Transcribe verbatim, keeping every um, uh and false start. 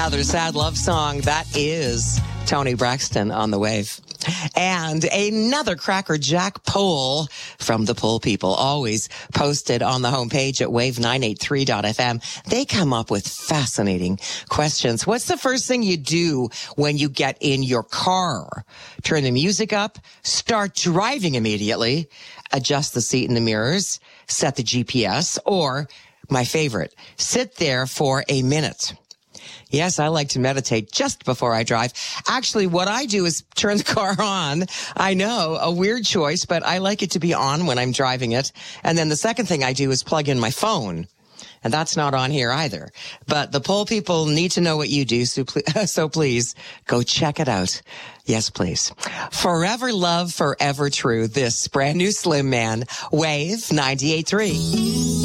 Another sad love song. That is Toni Braxton on the Wave. And another Cracker Jack poll from the Poll People, always posted on the homepage at wave nine eight three dot f m. They come up with fascinating questions. What's the first thing you do when you get in your car? Turn the music up, start driving immediately, adjust the seat in the mirrors, set the G P S, or my favorite, sit there for a minute. Yes, I like to meditate just before I drive. Actually, what I do is turn the car on. I know, a weird choice, but I like it to be on when I'm driving it. And then the second thing I do is plug in my phone. And that's not on here either. But the Poll People need to know what you do, so please, so please go check it out. Yes, please. Forever Love, Forever True. This brand new Slim Man, Wave ninety-eight point three.